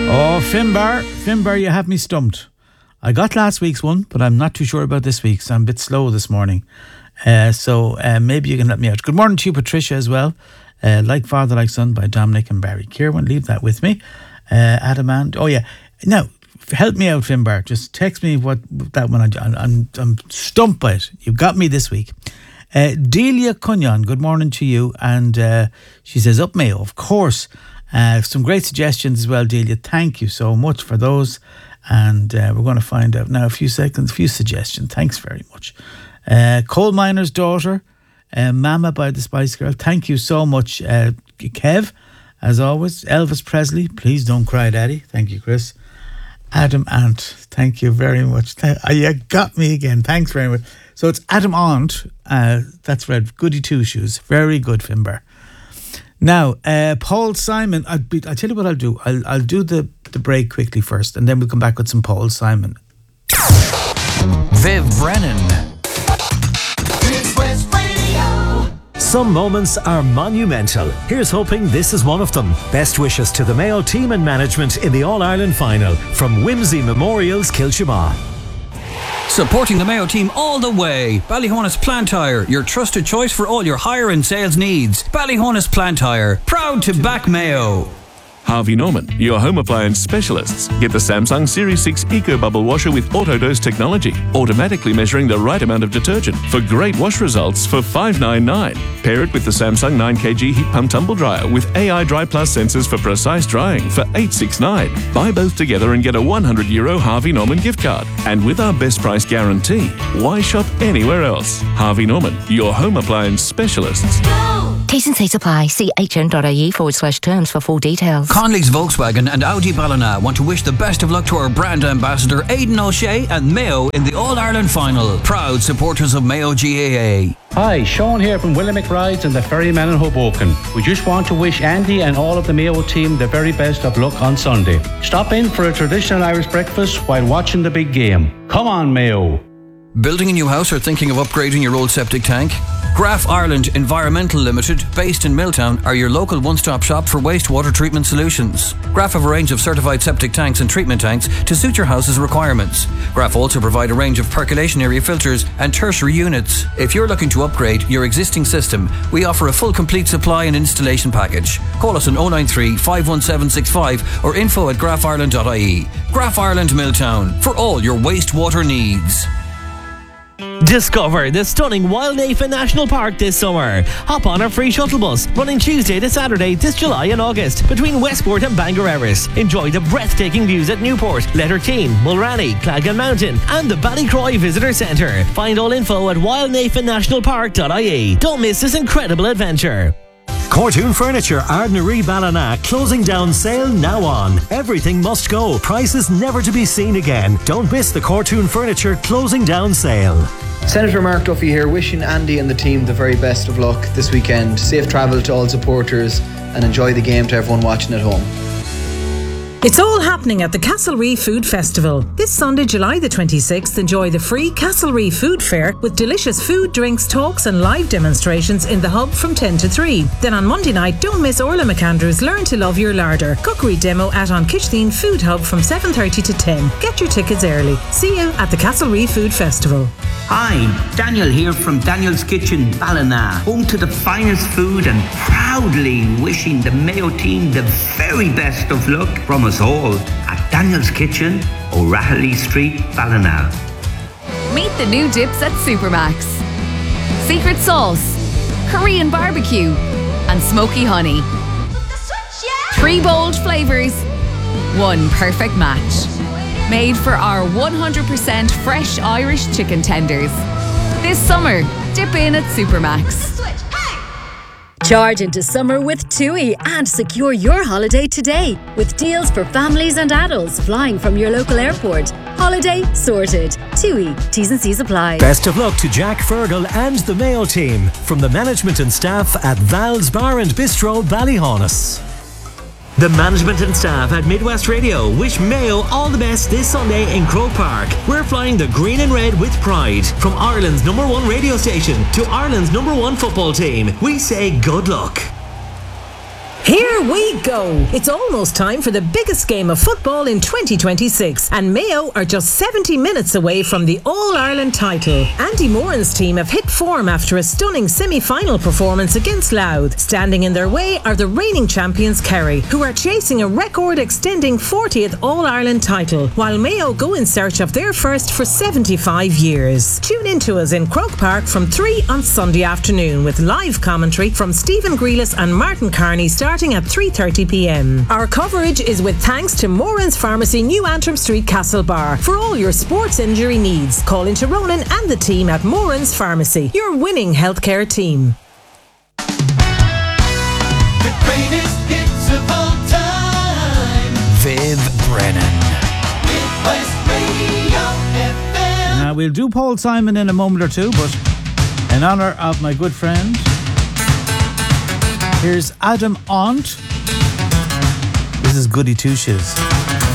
Oh, Finbar, you have me stumped. I got last week's one, but I'm not too sure about this week's. I'm a bit slow this morning. So maybe you can let me out. Good morning to you, Patricia, as well. Like Father, Like Son by Dominic and Barry Kierwan. Leave that with me. Adamant. Oh, yeah. Now, help me out, Finbar. Just text me what that one. I'm stumped by it. You got me this week. Delia Cunyon, good morning to you. And she says, up Mayo, of course. Some great suggestions as well, Delia. Thank you so much for those. And we're going to find out now, a few suggestions. Thanks very much. Coal Miner's Daughter, Mama by the Spice Girl. Thank you so much, Kev, as always. Elvis Presley, Please Don't Cry Daddy. Thank you, Chris. Adam Ant, thank you very much. You got me again. Thanks very much. So it's Adam Ant. That's right. Goody Two Shoes. Very good, Finbar. Now, Paul Simon, I'll tell you what I'll do. I'll do the break quickly first, and then we'll come back with some Paul Simon. Viv Brennan. West Radio. Some moments are monumental. Here's hoping this is one of them. Best wishes to the Mayo team and management in the All-Ireland final from Whimsy Memorials, Kilshaw. Supporting the Mayo team all the way. Ballyhonus Plant Hire, your trusted choice for all your hire and sales needs. Ballyhonus Plant Hire, proud to back Mayo. Harvey Norman, your home appliance specialists. Get the Samsung Series 6 Eco Bubble Washer with Autodose technology, automatically measuring the right amount of detergent for great wash results for $599. Pair it with the Samsung 9kg Heat Pump Tumble Dryer with AI Dry Plus sensors for precise drying for $869. Buy both together and get a €100 Harvey Norman gift card. And with our best price guarantee, why shop anywhere else? Harvey Norman, your home appliance specialists. T's and C's apply. See hn.ie/terms for full details. Conley's Volkswagen and Audi Ballina want to wish the best of luck to our brand ambassador Aidan O'Shea and Mayo in the All-Ireland final. Proud supporters of Mayo GAA. Hi, Sean here from Willamette Rides and the Ferryman in Hoboken. We just want to wish Andy and all of the Mayo team the very best of luck on Sunday. Stop in for a traditional Irish breakfast while watching the big game. Come on, Mayo. Building a new house or thinking of upgrading your old septic tank? Graf Ireland Environmental Limited, based in Milltown, are your local one-stop shop for wastewater treatment solutions. Graf have a range of certified septic tanks and treatment tanks to suit your house's requirements. Graf also provide a range of percolation area filters and tertiary units. If you're looking to upgrade your existing system, we offer a full complete supply and installation package. Call us on 093 51765 or info@grafireland.ie. Graf Ireland Milltown, for all your wastewater needs. Discover the stunning Wild Nafa National Park this summer. Hop on our free shuttle bus running Tuesday to Saturday this July and August between Westport and Bangor Erris. Enjoy the breathtaking views at Newport, Letterkeene, Mulranny, Clagan Mountain and the Ballycroy Visitor Centre. Find all info at wildnafaNationalPark.ie. Don't miss this incredible adventure. Cortoon Furniture, Ardnaree Ballina, closing down sale now on. Everything must go. Prices never to be seen again. Don't miss the Cortoon Furniture closing down sale. Senator Mark Duffy here, wishing Andy and the team the very best of luck this weekend. Safe travel to all supporters and enjoy the game to everyone watching at home. It's all happening at the Castlereagh Food Festival. This Sunday, July the 26th, enjoy the free Castlereagh Food Fair with delicious food, drinks, talks and live demonstrations in the hub from 10 to 3. Then on Monday night, don't miss Orla McAndrews' Learn to Love Your Larder cookery demo at An Kitchleen Food Hub from 7:30 to 10. Get your tickets early. See you at the Castlereagh Food Festival. Hi, Daniel here from Daniel's Kitchen, Ballina, home to the finest food and proudly wishing the Mayo team the very best of luck from us all at Daniel's Kitchen, O'Rahilly Street, Ballina. Meet the new dips at Supermax. Secret sauce, Korean barbecue and smoky honey. 3 bold flavours, 1 perfect match. Made for our 100% fresh Irish chicken tenders. This summer, dip in at Supermax. Charge into summer with TUI and secure your holiday today with deals for families and adults flying from your local airport. Holiday sorted. TUI. T's and C's apply. Best of luck to Jack Fergal and the Mayo team from the management and staff at Val's Bar and Bistro, Ballyhonus. The management and staff at Midwest Radio wish Mayo all the best this Sunday in Croke Park. We're flying the green and red with pride. From Ireland's #1 radio station to Ireland's #1 football team, we say good luck. Here Here we go! It's almost time for the biggest game of football in 2026, and Mayo are just 70 minutes away from the All-Ireland title. Andy Moran's team have hit form after a stunning semi-final performance against Louth. Standing in their way are the reigning champions Kerry, who are chasing a record-extending 40th All-Ireland title, while Mayo go in search of their first for 75 years. Tune in to us in Croke Park from 3 on Sunday afternoon with live commentary from Stephen Grealis and Martin Carney starting at 3:30pm. Our coverage is with thanks to Moran's Pharmacy, New Antrim Street, Castlebar. For all your sports injury needs, call into Ronan and the team at Moran's Pharmacy, your winning healthcare team. The greatest hits of all time. Viv Brennan. With West Radio FM. Now, we'll do Paul Simon in a moment or two, but in honour of my good friend, here's Adam Aunt. This is Goody Two Shoes.